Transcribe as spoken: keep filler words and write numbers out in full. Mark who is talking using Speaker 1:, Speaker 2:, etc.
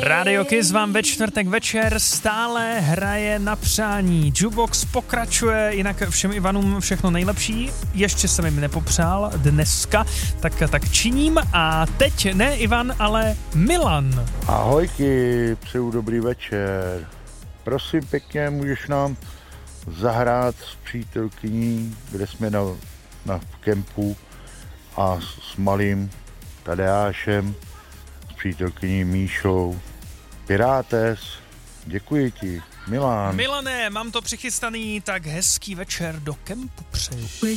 Speaker 1: Radio Kiss vám ve čtvrtek večer stále hraje na přání. Jukebox pokračuje, jinak všem Ivanům všechno nejlepší. Ještě jsem jim nepopřál dneska, tak, tak činím. A teď ne Ivan, ale Milan.
Speaker 2: Ahojky, přeju dobrý večer. Prosím pěkně, můžeš nám zahrát s přítelkyní, kde jsme na, na kempu a s malým Tadeášem, s přítelkyní Míšou. Pirátes, děkuji ti, Milan.
Speaker 1: Milané, mám to přichystaný, tak hezký večer do kempu přeju.